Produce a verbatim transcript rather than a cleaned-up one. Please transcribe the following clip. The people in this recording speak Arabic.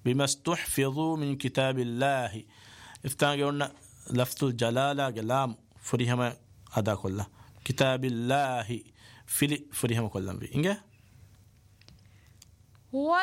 بما استحفظوا من كتاب الله افتان قلنا لفظ الجلالة قلام فريهما أدا كله كتاب الله في فريهما كلهم بي إنجا